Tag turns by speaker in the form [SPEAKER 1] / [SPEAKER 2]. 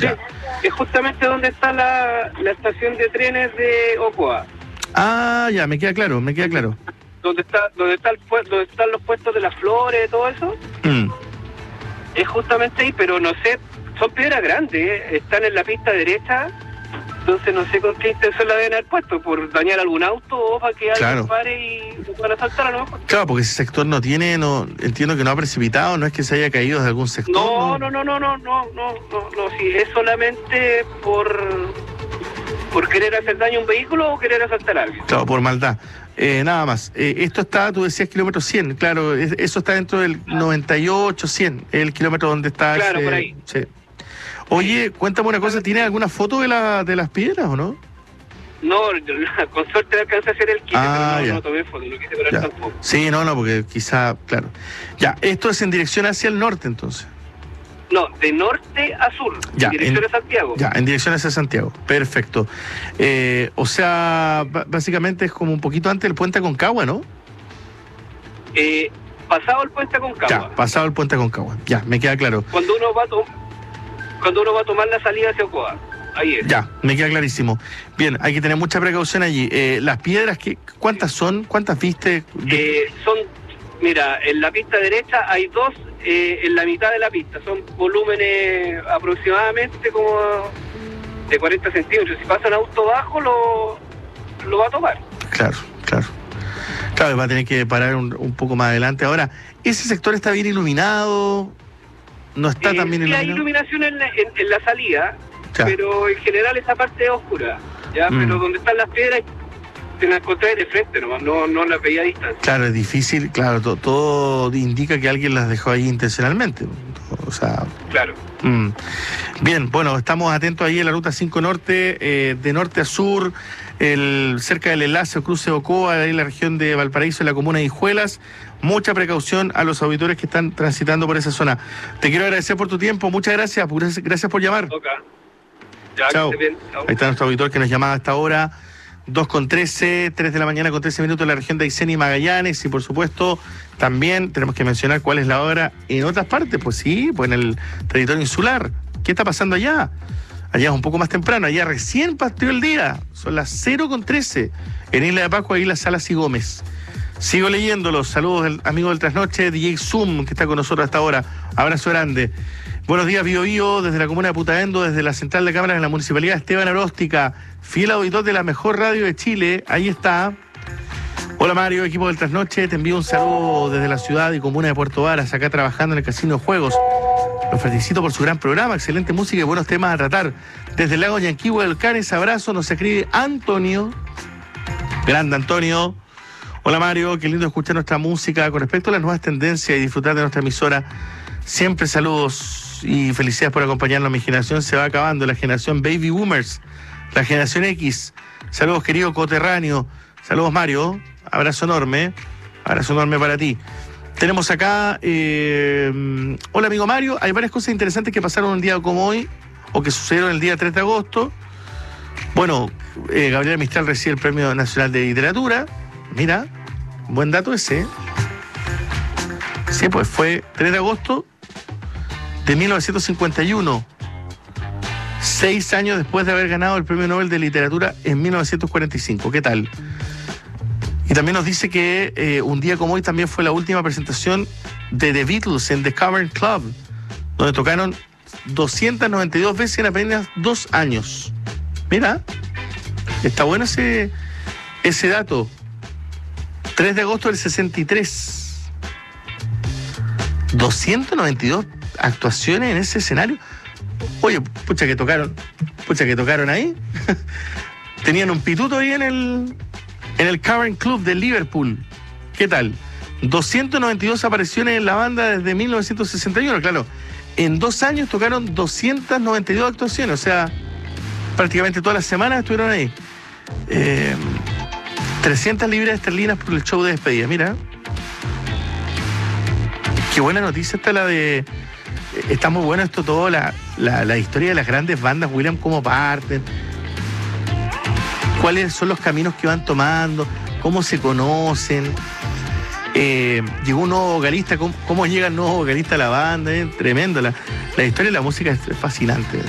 [SPEAKER 1] Ya.
[SPEAKER 2] es justamente donde está la estación de trenes de Ocoa.
[SPEAKER 1] Ah, ya, me queda claro.
[SPEAKER 2] Donde están los puestos de las flores, todo eso. Es justamente ahí, pero no sé, son piedras grandes, están en la pista derecha. Entonces no sé con qué intención la deben haber puesto, por dañar algún auto o para que alguien pare y se puedan asaltar a lo mejor.
[SPEAKER 1] Claro, porque ese sector entiendo que no ha precipitado, no es que se haya caído desde algún sector.
[SPEAKER 2] No, sí, es solamente por querer hacer daño a un vehículo o querer asaltar a alguien.
[SPEAKER 1] Claro, por maldad. Nada más. Esto está, tú decías kilómetro 100, claro, eso está dentro del 98, 100, el kilómetro donde está.
[SPEAKER 2] Claro, por ahí.
[SPEAKER 1] Sí. Oye, cuéntame una cosa, ¿tienes alguna foto de las piedras o no?
[SPEAKER 2] No, con suerte me alcancé a hacer el kit, pero no tomé foto, no quise parar tampoco.
[SPEAKER 1] Sí, no, porque quizá, claro. Ya, esto es en dirección hacia el norte, entonces.
[SPEAKER 2] No, de norte a sur,
[SPEAKER 1] ya,
[SPEAKER 2] en dirección a Santiago.
[SPEAKER 1] Ya, en dirección hacia Santiago, perfecto. O sea, básicamente es como un poquito antes del puente Aconcagua, ¿no?
[SPEAKER 2] Pasado el puente Aconcagua.
[SPEAKER 1] Ya, pasado el puente Aconcagua, ya, me queda claro.
[SPEAKER 2] Cuando uno va a tomar la salida hacia Ocoa, ahí es.
[SPEAKER 1] Ya, me queda clarísimo. Bien, hay que tener mucha precaución allí. Las piedras, ¿cuántas son? ¿Cuántas viste?
[SPEAKER 2] Mira, en la pista derecha hay dos, en la mitad de la pista. Son volúmenes aproximadamente como de 40 centímetros. Si pasa un auto bajo, lo va a tomar.
[SPEAKER 1] Claro, va a tener que parar un poco más adelante. Ahora, ¿ese sector está bien iluminado? ¿No está tan bien iluminado?
[SPEAKER 2] Sí, hay iluminación en la salida, pero en general esa parte es oscura, ¿ya? Pero donde están las piedras te las encontré de frente nomás, no las veía a distancia.
[SPEAKER 1] Claro, es difícil, claro, todo indica que alguien las dejó ahí intencionalmente, o sea...
[SPEAKER 2] Claro.
[SPEAKER 1] Bien, bueno, estamos atentos ahí en la Ruta 5 Norte, de norte a sur, cerca del enlace o cruce de Ocoa, ahí en la región de Valparaíso, en la comuna de Hijuelas. Mucha precaución a los auditores que están transitando por esa zona. Te quiero agradecer por tu tiempo, muchas gracias por llamar.
[SPEAKER 2] Ya,
[SPEAKER 1] chao.
[SPEAKER 2] Bien. Chao.
[SPEAKER 1] Ahí está nuestro auditor que nos llamaba hasta ahora, 2:13, 3 de la mañana con 13 minutos en la región de Aysén y Magallanes, y por supuesto también tenemos que mencionar cuál es la hora en otras partes, pues sí, pues en el territorio insular. ¿Qué está pasando allá? Allá es un poco más temprano, allá recién partió el día, son las 0:13 en Isla de Pascua, Isla Salas y Gómez. Sigo leyéndolos, saludos del amigo del Trasnoche, DJ Zoom, que está con nosotros hasta ahora, abrazo grande. Buenos días, Bío Bío, desde la comuna de Putaendo, desde la central de cámaras de la municipalidad Esteban Aróstica, fiel auditor de la mejor radio de Chile, ahí está. Hola Mario, equipo del Trasnoche, te envío un saludo desde la ciudad y comuna de Puerto Varas, acá trabajando en el Casino de Juegos. Los felicito por su gran programa, excelente música y buenos temas a tratar. Desde el lago Yanquihue del Canes, abrazo, nos escribe Antonio, grande Antonio. Hola Mario, qué lindo escuchar nuestra música. Con respecto a las nuevas tendencias y disfrutar de nuestra emisora, siempre saludos y felicidades por acompañarnos. Mi generación se va acabando, la generación Baby Boomers, la generación X. Saludos querido coterráneo, saludos Mario, abrazo enorme para ti. Tenemos acá, hola amigo Mario, hay varias cosas interesantes que pasaron un día como hoy, o que sucedieron el día 3 de agosto. Bueno, Gabriela Mistral recibe el Premio Nacional de Literatura. Mira, buen dato ese. Sí, pues fue 3 de agosto de 1951. 6 años después de haber ganado el Premio Nobel de Literatura en 1945. ¿Qué tal? Y también nos dice que un día como hoy también fue la última presentación de The Beatles en The Cavern Club, donde tocaron 292 veces en apenas 2 años. Mira, está bueno ese dato. 3 de agosto del 63. 292 actuaciones en ese escenario. Oye, pucha que tocaron ahí. Tenían un pituto ahí en el Cavern Club de Liverpool. ¿Qué tal? 292 apariciones en la banda desde 1961, claro. En 2 años tocaron 292 actuaciones, o sea, prácticamente todas las semanas estuvieron ahí. 300 libras esterlinas por el show de despedida, mira. Qué buena noticia está la de... Está muy bueno esto todo, la historia de las grandes bandas, William, cómo parten, cuáles son los caminos que van tomando, cómo se conocen. Llegó un nuevo vocalista, cómo llega el nuevo vocalista a la banda, tremendo. La historia de la música es fascinante.